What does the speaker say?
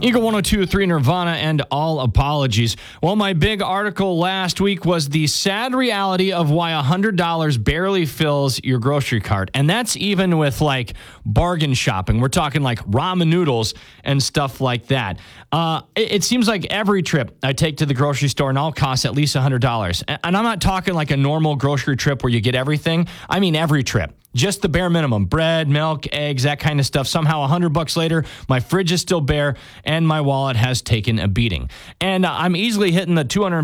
Eagle 102.3 Nirvana and all apologies. Well, my big article last week was the sad reality of why $100 barely fills your grocery cart. And that's even with like bargain shopping. We're talking like ramen noodles and stuff like that. It seems like every trip I take to the grocery store now costs at least $100. And I'm not talking like a normal grocery trip where you get everything. I mean every trip. Just the bare minimum, bread, milk, eggs, that kind of stuff. Somehow $100 later, my fridge is still bare and my wallet has taken a beating. And I'm easily hitting the $250